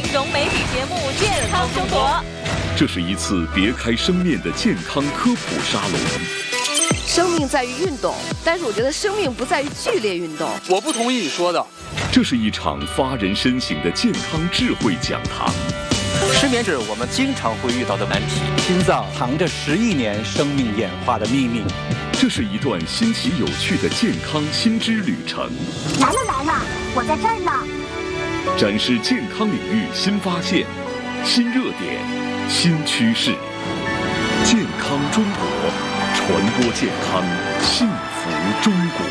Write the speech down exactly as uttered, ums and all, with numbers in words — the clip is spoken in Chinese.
民融媒体节目《健康生活》。 这是一次别开生面的健康科普沙龙。 生命在于运动，但是我觉得生命不在于剧烈运动。 我不同意你说的。 这是一场发人深省的健康智慧讲堂。 失眠是我们经常会遇到的难题。 心脏藏着十亿年生命演化的秘密。 这是一段新奇有趣的健康新知旅程。 来了来了，我在这儿呢。 展示健康领域新发现、新热点、新趋势。健康中国，传播健康，幸福中国。